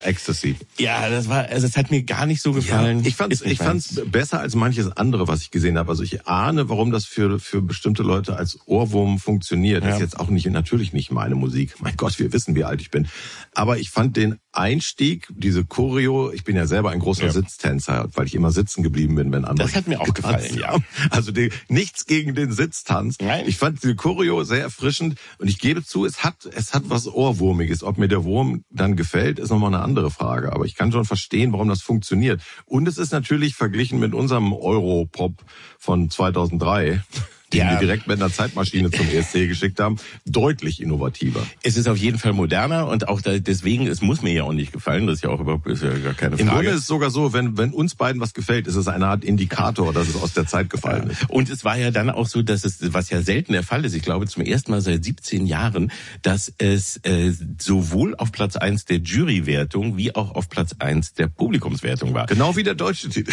Ecstasy. Ja, es hat mir gar nicht so gefallen. Ja, ich fand's besser als manches andere, was ich gesehen habe. Also ich ahne, warum das für bestimmte Leute als Ohrwurm funktioniert. Das ist jetzt auch natürlich nicht meine Musik. Mein Gott, wir wissen, wie alt ich bin. Aber ich fand den Einstieg, diese Choreo, ich bin ja selber ein großer Sitztänzer, weil ich immer sitzen geblieben bin, wenn andere. Das hat mir auch gefallen, ja. Also nichts gegen den Sitztanz. Nein. Ich fand diese Choreo sehr erfrischend und ich gebe zu, es hat was Ohrwurmiges. Ob mir der Wurm dann gefällt, ist nochmal eine andere Frage. Aber ich kann schon verstehen, warum das funktioniert. Und es ist natürlich verglichen mit unserem Europop von 2003, den wir direkt mit einer Zeitmaschine zum ESC geschickt haben, deutlich innovativer. Es ist auf jeden Fall moderner und auch deswegen, es muss mir ja auch nicht gefallen, das ist ja auch überhaupt ist ja gar keine Frage. Im Grunde ist es sogar so, wenn uns beiden was gefällt, ist es eine Art Indikator, dass es aus der Zeit gefallen ist. Und es war ja dann auch so, dass es, was ja selten der Fall ist, ich glaube zum ersten Mal seit 17 Jahren, dass es sowohl auf Platz 1 der Jurywertung wie auch auf Platz 1 der Publikumswertung war. Genau wie der deutsche Titel.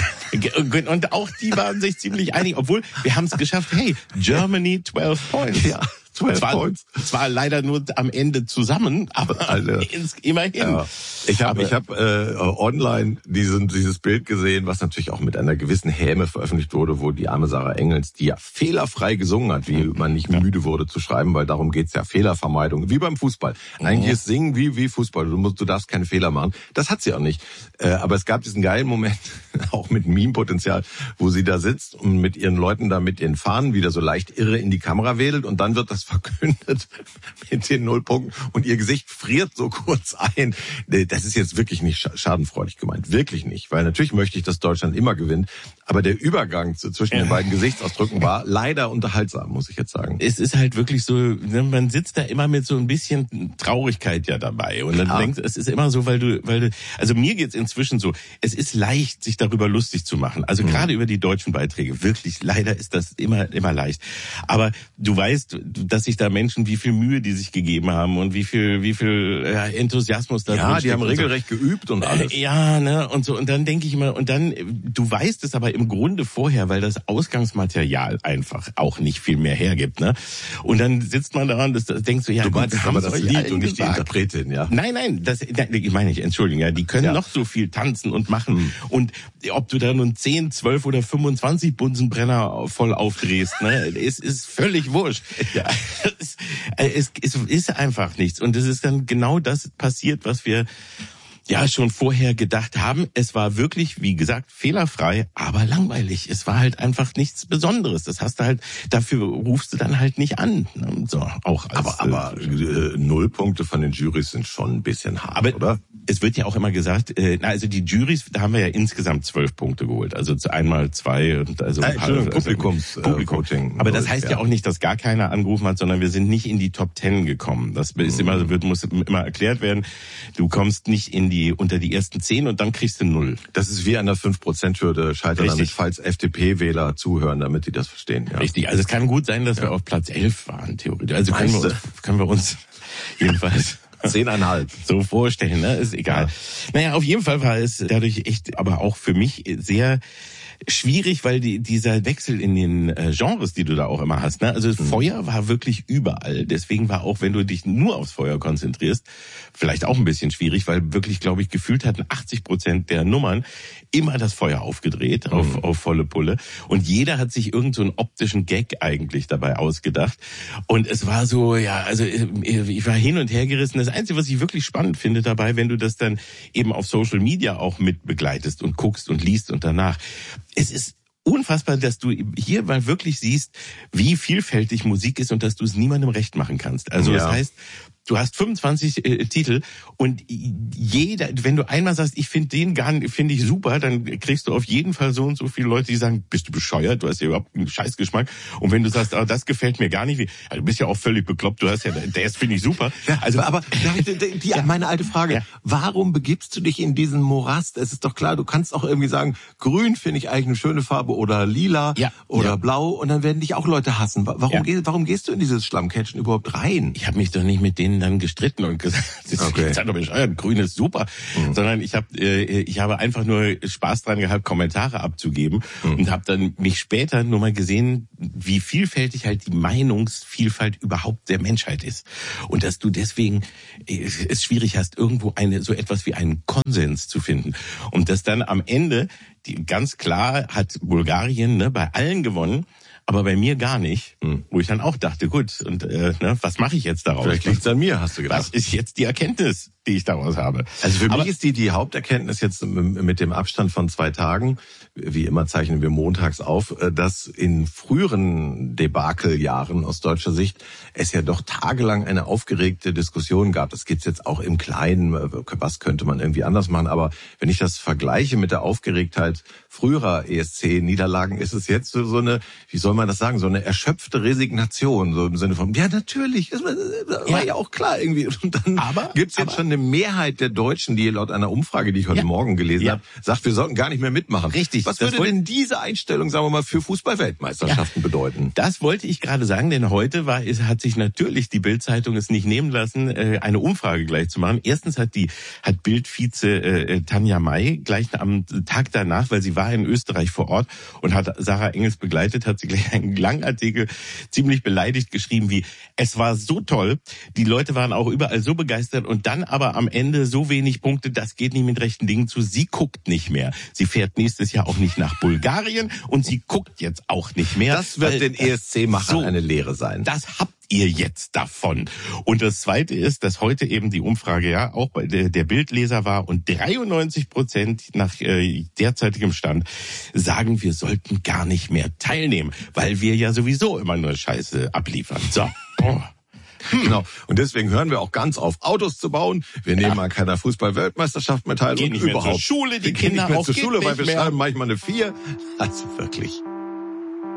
Und auch die waren sich ziemlich einig, obwohl wir haben es geschafft, hey, Germany 12 Points. Ja, 12 Points. Zwar leider nur am Ende zusammen, aber immerhin. Ja. Ich hab online dieses Bild gesehen, was natürlich auch mit einer gewissen Häme veröffentlicht wurde, wo die arme Sarah Engels, die ja fehlerfrei gesungen hat, wie man nicht müde wurde zu schreiben, weil darum geht's ja, Fehlervermeidung, wie beim Fußball. Eigentlich ist Singen wie Fußball, du darfst keine Fehler machen. Das hat sie auch nicht. Aber es gab diesen geilen Moment, auch mit Meme-Potenzial, wo sie da sitzt und mit ihren Leuten da mit ihren Fahnen wieder so leicht irre in die Kamera wedelt und dann wird das verkündet mit den 0 Punkten und ihr Gesicht friert so kurz ein. Das ist jetzt wirklich nicht schadenfreudig gemeint. Wirklich nicht. Weil natürlich möchte ich, dass Deutschland immer gewinnt. Aber der Übergang zwischen den beiden Gesichtsausdrücken war leider unterhaltsam, muss ich jetzt sagen. Es ist halt wirklich so, man sitzt da immer mit so ein bisschen Traurigkeit ja dabei. Und dann denkst, es ist immer so, weil du, also mir geht's inzwischen so, es ist leicht, sich darüber lustig zu machen. Also gerade über die deutschen Beiträge. Wirklich, leider ist das immer leicht. Aber du weißt, dass sich da Menschen, wie viel Mühe die sich gegeben haben und wie viel Enthusiasmus da drin steckt. Ja, die haben regelrecht geübt und alles. Ja, ne, und so. Und dann denke ich immer, du weißt es aber im Grunde vorher, weil das Ausgangsmaterial einfach auch nicht viel mehr hergibt, ne. Und dann sitzt man da und denkst so, ja, du gut, meinst aber das Lied und nicht die Interpretin, ja. Nein, ich meine nicht, Entschuldigung, ja, die können noch so viel tanzen und machen. Und ob du da nun 10, 12 oder 25 Bunsenbrenner voll aufdrehst, ne, es ist völlig wurscht. Ja. Es ist einfach nichts. Und es ist dann genau das passiert, was wir ja schon vorher gedacht haben. Es war wirklich, wie gesagt, fehlerfrei, aber langweilig. Es war halt einfach nichts Besonderes. Das hast du halt, dafür rufst du dann halt nicht an. So, auch als, aber 0 Punkte von den Jurys sind schon ein bisschen hart, oder? Es wird ja auch immer gesagt, also die Jurys, da haben wir ja insgesamt 12 Punkte geholt. Also einmal 2 und also Publikum. Aber das heißt ja auch nicht, dass gar keiner angerufen hat, sondern wir sind nicht in die Top 10 gekommen. Das ist muss immer erklärt werden. Du kommst nicht unter die ersten 10 und dann kriegst du 0. Das ist wie an der 5%-Hürde scheitern damit, falls FDP-Wähler zuhören, damit die das verstehen. Ja. Richtig. Also es kann gut sein, dass wir auf Platz 11 waren, theoretisch. Also können wir uns jedenfalls 10,5. So vorstellen, ne? Ist egal. Ja. Naja, auf jeden Fall war es dadurch echt, aber auch für mich sehr schwierig, weil dieser Wechsel in den Genres, die du da auch immer hast, ne? Also Feuer war wirklich überall. Deswegen war auch, wenn du dich nur aufs Feuer konzentrierst, vielleicht auch ein bisschen schwierig, weil wirklich, glaube ich, gefühlt hatten 80% der Nummern immer das Feuer aufgedreht auf volle Pulle. Und jeder hat sich irgend so einen optischen Gag eigentlich dabei ausgedacht. Und es war so, ja, also ich war hin und her gerissen. Das Einzige, was ich wirklich spannend finde dabei, wenn du das dann eben auf Social Media auch mit begleitest und guckst und liest und danach, es ist unfassbar, dass du hier mal wirklich siehst, wie vielfältig Musik ist und dass du es niemandem recht machen kannst. Also das heißt, du hast 25 Titel und jeder, wenn du einmal sagst, ich finde finde ich super, dann kriegst du auf jeden Fall so und so viele Leute, die sagen, bist du bescheuert, du hast ja überhaupt einen Scheißgeschmack. Und wenn du sagst, das gefällt mir gar nicht, du bist ja auch völlig bekloppt, du hast ja, das finde ich super. Ja, also, aber meine alte Frage, warum begibst du dich in diesen Morast? Es ist doch klar, du kannst auch irgendwie sagen, grün finde ich eigentlich eine schöne Farbe oder lila oder blau und dann werden dich auch Leute hassen. Warum gehst du in dieses Schlammcatchen überhaupt rein? Ich habe mich doch nicht mit denen denen dann gestritten und gesagt, okay. Das ist doch bescheuert, grün ist super, sondern ich habe einfach nur Spaß dran gehabt, Kommentare abzugeben und habe dann mich später nur mal gesehen, wie vielfältig halt die Meinungsvielfalt überhaupt der Menschheit ist und dass du deswegen es schwierig hast, irgendwo so etwas wie einen Konsens zu finden und dass dann am Ende ganz klar hat Bulgarien bei allen gewonnen. Aber bei mir gar nicht, wo ich dann auch dachte, gut, und was mache ich jetzt daraus? Vielleicht liegt's an mir, hast du gedacht. Was ist jetzt die Erkenntnis, die ich daraus habe? Also für mich ist die Haupterkenntnis jetzt mit dem Abstand von 2 Tagen, wie immer zeichnen wir montags auf, dass in früheren Debakeljahren aus deutscher Sicht es ja doch tagelang eine aufgeregte Diskussion gab. Das gibt's jetzt auch im Kleinen, was könnte man irgendwie anders machen. Aber wenn ich das vergleiche mit der Aufgeregtheit früherer ESC-Niederlagen, ist es jetzt so eine, wie soll man das sagen, so eine erschöpfte Resignation, so im Sinne von, ja natürlich, das war ja auch klar irgendwie. Und dann gibt's jetzt schon eine Mehrheit der Deutschen, die laut einer Umfrage, die ich heute Morgen gelesen habe, sagt, wir sollten gar nicht mehr mitmachen. Richtig. Was würde denn diese Einstellung, sagen wir mal, für Fußball-Weltmeisterschaften bedeuten? Das wollte ich gerade sagen, denn heute hat sich natürlich die Bild-Zeitung es nicht nehmen lassen, eine Umfrage gleich zu machen. Erstens hat Bild-Vize Tanja May gleich am Tag danach, weil sie war in Österreich vor Ort und hat Sarah Engels begleitet, hat sie gleich einen langen Artikel ziemlich beleidigt geschrieben wie, es war so toll, die Leute waren auch überall so begeistert und dann aber am Ende so wenig Punkte, das geht nicht mit rechten Dingen zu. Sie guckt nicht mehr. Sie fährt nächstes Jahr auch nicht nach Bulgarien und sie guckt jetzt auch nicht mehr. Das wird den ESC-Machern eine Lehre sein. Das habt ihr jetzt davon. Und das Zweite ist, dass heute eben die Umfrage auch bei der Bildleser war und 93% nach derzeitigem Stand sagen, wir sollten gar nicht mehr teilnehmen, weil wir ja sowieso immer nur Scheiße abliefern. So. Genau. Und deswegen hören wir auch ganz auf, Autos zu bauen. Wir nehmen an keiner Fußball-Weltmeisterschaft mehr teil. Gehen nicht mehr zur Schule, die Kinder gehen nicht mehr auch zur Schule, weil wir mehr. schreiben manchmal eine 4. Also wirklich.